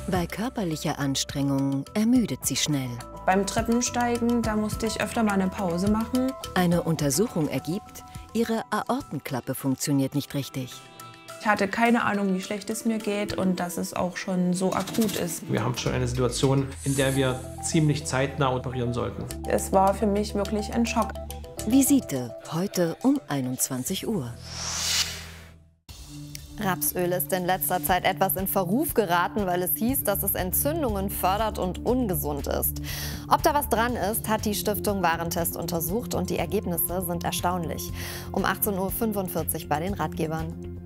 Bei körperlicher Anstrengung ermüdet sie schnell. Beim Treppensteigen, da musste ich öfter mal eine Pause machen. Eine Untersuchung ergibt, ihre Aortenklappe funktioniert nicht richtig. Ich hatte keine Ahnung, wie schlecht es mir geht und dass es auch schon so akut ist. Wir haben schon eine Situation, in der wir ziemlich zeitnah operieren sollten. Es war für mich wirklich ein Schock. Visite heute um 21 Uhr. Rapsöl ist in letzter Zeit etwas in Verruf geraten, weil es hieß, dass es Entzündungen fördert und ungesund ist. Ob da was dran ist, hat die Stiftung Warentest untersucht und die Ergebnisse sind erstaunlich. Um 18:45 Uhr bei den Ratgebern.